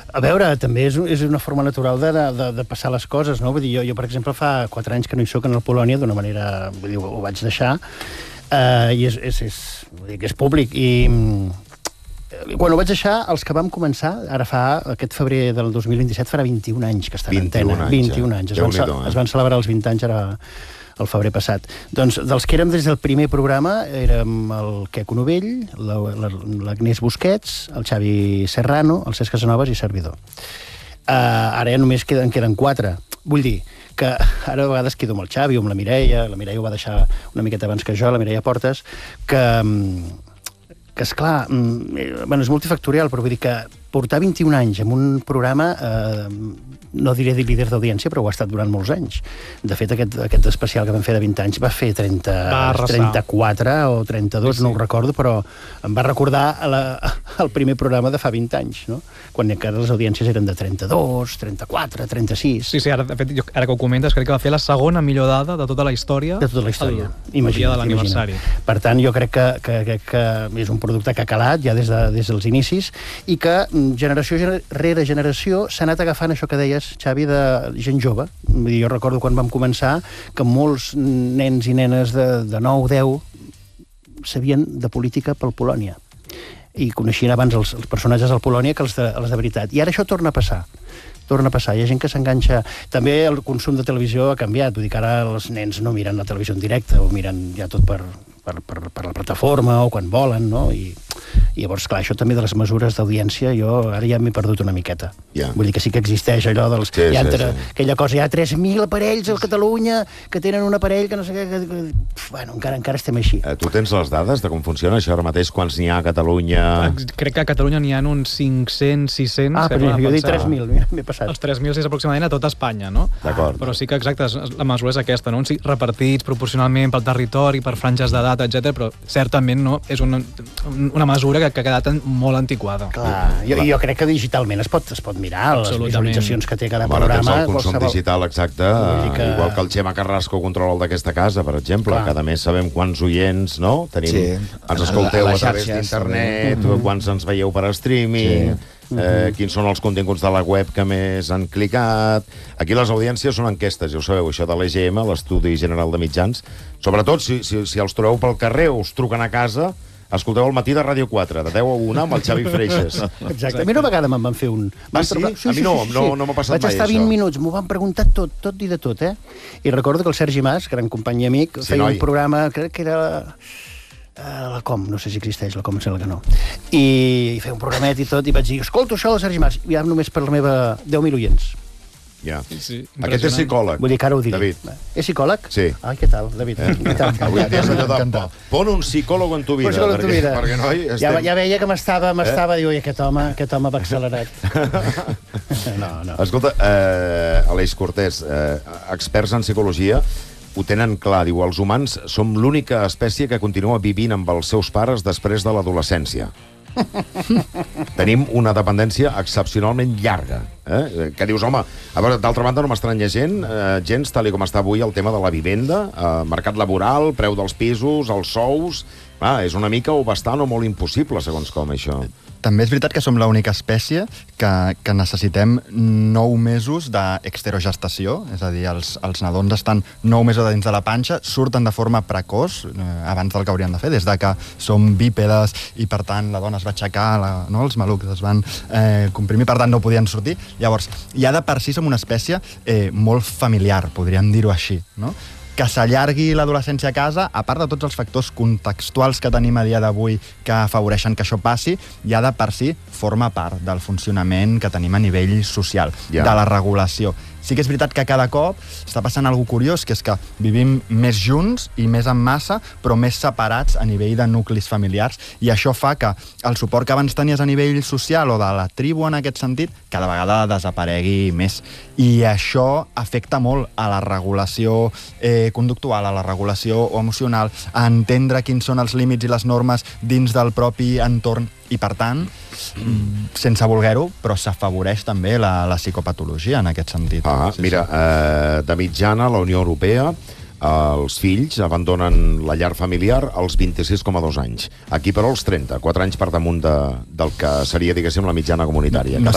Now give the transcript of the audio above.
A veure, també és una forma natural de passar les coses, no? Vull dir, jo, per exemple, fa 4 anys que no hi soc en el Polònia, d'una manera, vull dir, ho vaig deixar, i vull dir que és públic, i quan ho vaig deixar, els que vam començar, ara aquest febrer del 2027, farà 21 anys que està en antena. 21 anys. Es van celebrar els 20 anys ara el febrer passat. Doncs dels que érem des del primer programa, érem el Queco Novell, l'Agnès Busquets, el Xavi Serrano, el Cesc Casanovas i servidor. Ara ja només queden 4. Vull dir que ara a vegades quedo amb el Xavi o amb la Mireia ho va deixar una miqueta abans que jo, la Mireia Portes, que esclar, és multifactorial, però vull dir que portar 21 anys en un programa, no diré líder d'audiència, però ho ha estat durant molts anys. De fet, aquest especial que vam fer de 20 anys va fer 34 o 32, no ho recordo, però em va recordar el primer programa de fa 20 anys, no? Quan encara les audiències eren de 32, 34, 36... Sí, ara, de fet, ara que ho comentes, crec que va fer la segona millor dada de tota la història. De tota la història. El dia de l'aniversari. Per tant, jo crec que és un producte que ha calat ja des dels inicis i que generació rere generació s'ha anat agafant això que deies, Xavi, de gent jove. Jo recordo quan vam començar que molts nens i nenes de 9, 10 sabien de política pel Polònia i coneixien abans els personatges del Polònia que els de veritat. I ara això torna a passar. Hi ha gent que s'enganxa. També el consum de televisió ha canviat. Vull dir que ara els nens no miren la televisió en directe, o miren ja tot per la plataforma o quan volen, no? I llavors, clar, això també de les mesures d'audiència, jo ara ja m'he perdut una miqueta. Vull dir que sí que existeix allò dels... Aquella cosa, hi ha 3.000 aparells a Catalunya que tenen un aparell que no sé què... Bueno, encara estem així. Tu tens les dades de com funciona això ara mateix, quants n'hi ha a Catalunya? Crec que a Catalunya n'hi ha uns 500, 600... Però jo he dit 3.000, m'he passat. Els 3.000 és aproximadament a tot Espanya, no? D'acord. Però sí que, exacte, la mesura és aquesta, no? Repartits proporcionalment pel territori, per franges d'edat, etc. Però certament no, és una mesura que ha quedat molt antiquada. Clar, jo crec que digitalment es pot mirar les visualitzacions que té cada programa. Tens el consum digital, exacte, igual que el Xema Carrasco controla el d'aquesta casa, per exemple. Cada mes sabem quants oients, no? Ens escolteu a través d'internet, quants ens veieu per streaming, quins són els continguts de la web que més han clicat. Aquí les audiències són enquestes, ja ho sabeu, això de l'EGM, l'Estudi General de Mitjans. Sobretot, si els trobeu pel carrer o us truquen a casa, escolteu el matí de Ràdio 4, de 10 a 1, amb el Xavi Freixes. Exacte. A mi una vegada me'n van fer un... Sí? A mi no m'ha passat mai, això. Vaig estar 20 minuts, m'ho van preguntar tot i de tot, I recordo que el Sergi Mas, gran company i amic, feia un programa, crec que era... la Com, no sé si existeix la Com, em sembla que no. I feia un programet i tot, i vaig dir, escolta això del Sergi Mas, ja només per la meva 10.000 oients. Aquest és psicòleg. Vull dir que ara ho diré. David. És psicòleg? Sí. Ai, què tal, David? Avui dia és allò de... Pon un psicòleg en tu vida. Perquè, noi, ja veia que m'estava, diu, aquest home va accelerat. No. Escolta, Aleix Cortés, experts en psicologia, ho tenen clar, diu, els humans som l'única espècie que continua vivint amb els seus pares després de l'adolescència. Tenim una dependència excepcionalment llarga. Que dius, home, d'altra banda no m'estranya gens, tal com està avui el tema de la vivenda, mercat laboral, preu dels pisos, els sous... És una mica o bastant o molt impossible, segons com, això. També és veritat que som l'única espècie que necessitem 9 mesos d'exterogestació, és a dir, els nadons estan 9 mesos dins de la panxa, surten de forma precoç, abans del que haurien de fer, des de que som bípedes i, per tant, la dona es va aixecar, els malucs es van comprimir, per tant, no podien sortir. Llavors, ja de per si som una espècie molt familiar, podríem dir-ho així, no? Que s'allargui l'adolescència a casa, a part de tots els factors contextuals que tenim a dia d'avui que afavoreixen que això passi, ja de per si forma part del funcionament que tenim a nivell social, de la regulació. Sí que és veritat que cada cop està passant alguna cosa curiós, que és que vivim més junts i més en massa, però més separats a nivell de nuclis familiars, i això fa que el suport que abans tenies a nivell social o de la tribu en aquest sentit, cada vegada desaparegui més. I això afecta molt a la regulació conductual, a la regulació emocional, a entendre quins són els límits i les normes dins del propi entorn, i per tant, sense voler-ho, però s'afavoreix també la psicopatologia en aquest sentit. Mira, de mitjana, la Unió Europea, els fills abandonen la llar familiar als 26,2 anys. Aquí, però, als 30, 4 anys per damunt del que seria, diguéssim, la mitjana comunitària.